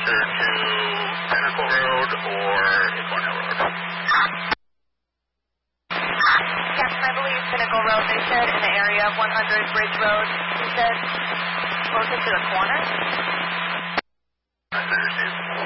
closer to Pinnacle Road or Cornell Road? Captain, I believe Pinnacle Road. They said in the area of 100 Bridge Road. He said closer to the corner.